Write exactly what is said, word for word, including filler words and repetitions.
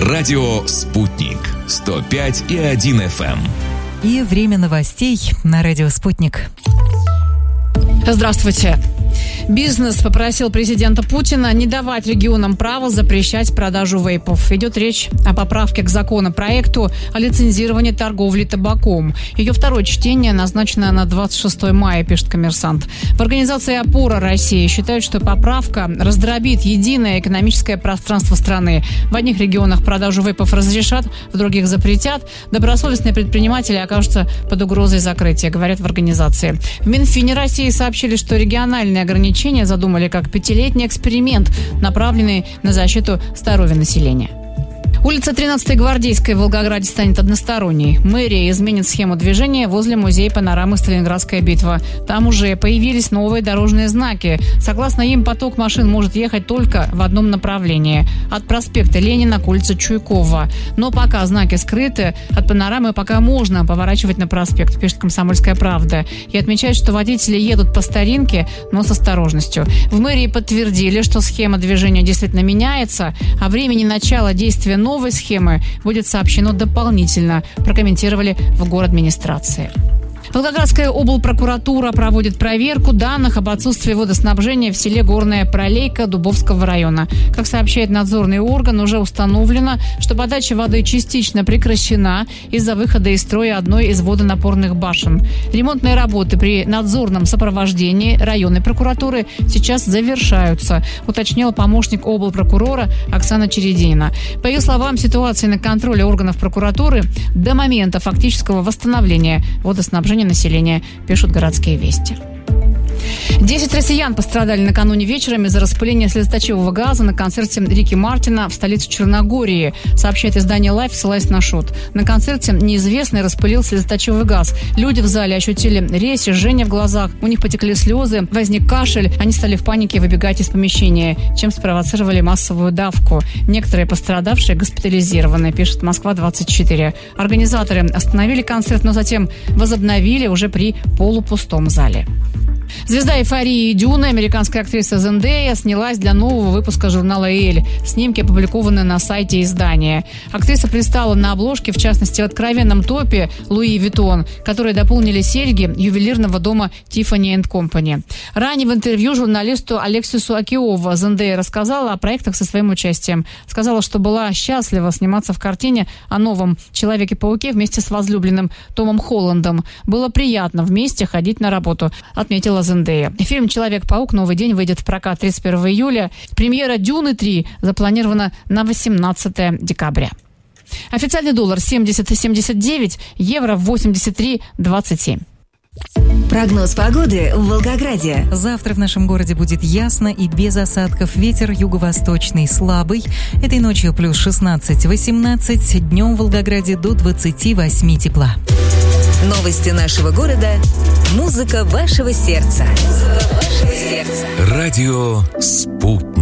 Радио «Спутник». сто пять и один эф эм. И время новостей на радио «Спутник». Здравствуйте. Бизнес попросил президента Путина не давать регионам право запрещать продажу вейпов. Идет речь о поправке к законопроекту о лицензировании торговли табаком. Ее второе чтение назначено на двадцать шестое мая, пишет «Коммерсант». В организации «Опора России» считают, что поправка раздробит единое экономическое пространство страны. В одних регионах продажу вейпов разрешат, в других запретят. Добросовестные предприниматели окажутся под угрозой закрытия, говорят в организации. В Минфине России сообщили, что региональные ограничения задумали как пятилетний эксперимент, направленный на защиту здоровья населения. Улица тринадцатой Гвардейской в Волгограде станет односторонней. Мэрия изменит схему движения возле музея панорамы «Сталинградская битва». Там уже появились новые дорожные знаки. Согласно им, поток машин может ехать только в одном направлении. От проспекта Ленина к улице Чуйкова. Но пока знаки скрыты, от панорамы пока можно поворачивать на проспект, пишет «Комсомольская правда». И отмечает, что водители едут по старинке, но с осторожностью. В мэрии подтвердили, что схема движения действительно меняется, а времени начала действия новой Новой схемы будет сообщено дополнительно, прокомментировали в городадминистрации. Волгоградская облпрокуратура проводит проверку данных об отсутствии водоснабжения в селе Горная Пролейка Дубовского района. Как сообщает надзорный орган, уже установлено, что подача воды частично прекращена из-за выхода из строя одной из водонапорных башен. Ремонтные работы при надзорном сопровождении районной прокуратуры сейчас завершаются, уточнила помощник облпрокурора Оксана Черединина. По ее словам, ситуация на контроле органов прокуратуры до момента фактического восстановления водоснабжения населения, пишут «Городские вести». Десять россиян пострадали накануне вечером из-за распыления слезоточивого газа на концерте Рики Мартина в столице Черногории, сообщает издание Life, ссылаясь на шут. На концерте неизвестный распылил слезоточивый газ. Люди в зале ощутили резь и жжение в глазах, у них потекли слезы, возник кашель, они стали в панике выбегать из помещения, чем спровоцировали массовую давку. Некоторые пострадавшие госпитализированы, пишет Москва двадцать четыре. Организаторы остановили концерт, но затем возобновили уже при полупустом зале. Звезда «Эйфории» и «Дюны», американская актриса Зендея, снялась для нового выпуска журнала «Эль». Снимки опубликованы на сайте издания. Актриса предстала на обложке, в частности, в откровенном топе Луи Виттон, которые дополнили серьги ювелирного дома Tiffany энд Company. Ранее в интервью журналисту Алексису Акиову Зендея рассказала о проектах со своим участием. Сказала, что была счастлива сниматься в картине о новом Человеке-пауке вместе с возлюбленным Томом Холландом. Было приятно вместе ходить на работу, отметила Зендея. Фильм «Человек-паук. Новый день» выйдет в прокат тридцать первого июля. Премьера «Дюны три» запланирована на восемнадцатое декабря. Официальный доллар семьдесят семьдесят девять, евро восемьдесят три двадцать семь. Прогноз погоды в Волгограде. Завтра в нашем городе будет ясно и без осадков. Ветер юго-восточный слабый. Этой ночью плюс шестнадцать-восемнадцать. Днем в Волгограде до двадцати восьми тепла. Новости нашего города. Музыка вашего сердца. Музыка вашего сердца. Радио «Спутник».